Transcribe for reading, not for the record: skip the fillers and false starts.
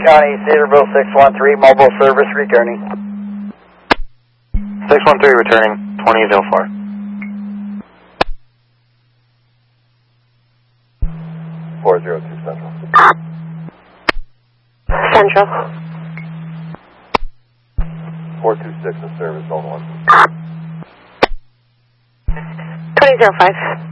County, Cedarville 613, mobile service returning. 613 returning, 2004. Central. Central. 426 in service, zone 1. 2005.